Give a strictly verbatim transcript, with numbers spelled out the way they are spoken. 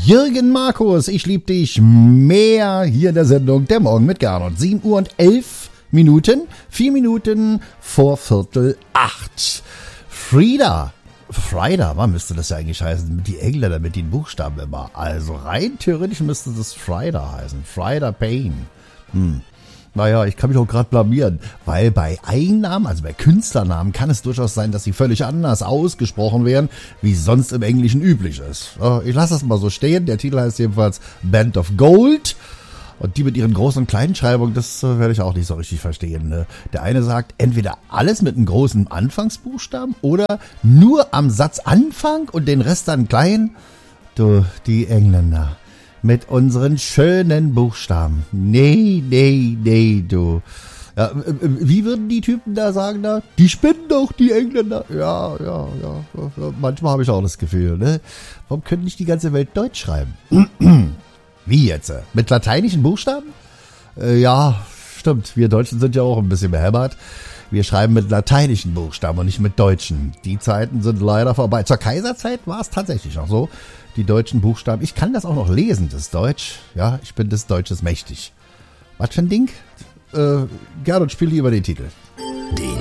Jürgen Markus, ich lieb dich mehr hier in der Sendung Der Morgen mit Gernot. sieben Uhr und elf Minuten, vier Minuten vor Viertel acht. Frieda, Frieda, wann müsste das ja eigentlich heißen? Die Engländer mit den Buchstaben immer. Also rein theoretisch müsste das Frieda heißen. Frieda Payne. Hm. Naja, ich kann mich auch gerade blamieren, weil bei Eigennamen, also bei Künstlernamen, kann es durchaus sein, dass sie völlig anders ausgesprochen werden, wie sonst im Englischen üblich ist. Ich lasse das mal so stehen. Der Titel heißt jedenfalls Band of Gold. Und die mit ihren großen und kleinen Schreibungen, das äh, werde ich auch nicht so richtig verstehen. Ne? Der eine sagt, entweder alles mit einem großen Anfangsbuchstaben oder nur am Satzanfang und den Rest dann klein. Du, die Engländer mit unseren schönen Buchstaben. Nee, nee, nee, du. Ja, äh, wie würden die Typen da sagen da? Die spinnen doch, die Engländer. Ja, ja, ja. ja manchmal habe ich auch das Gefühl, ne? Warum können nicht die ganze Welt Deutsch schreiben? Wie jetzt? Mit lateinischen Buchstaben? Äh, ja, stimmt. Wir Deutschen sind ja auch ein bisschen behämmert. Wir schreiben mit lateinischen Buchstaben und nicht mit deutschen. Die Zeiten sind leider vorbei. Zur Kaiserzeit war es tatsächlich noch so. Die deutschen Buchstaben. Ich kann das auch noch lesen, das Deutsch. Ja, ich bin des Deutsches mächtig. Was für ein Ding? Äh, Gernot, spiel lieber den Titel. Den